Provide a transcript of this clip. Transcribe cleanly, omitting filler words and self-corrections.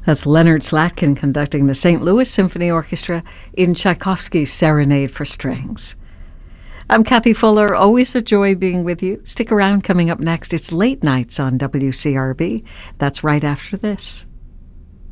That's Leonard Slatkin conducting the St. Louis Symphony Orchestra in Tchaikovsky's Serenade for Strings. I'm Kathy Fuller. Always a joy being with you. Stick around. Coming up next, it's Late Nights on WCRB. That's right after this.